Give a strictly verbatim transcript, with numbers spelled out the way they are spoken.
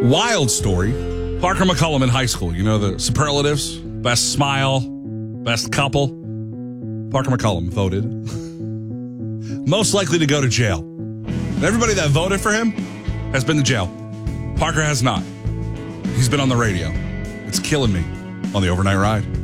Wild story. Parker McCollum in high school. You know the superlatives? Best smile, best couple. Parker McCollum voted most likely to go to jail. Everybody that voted for him has been to jail. Parker has not. He's been on the radio. It's killing me on the overnight ride.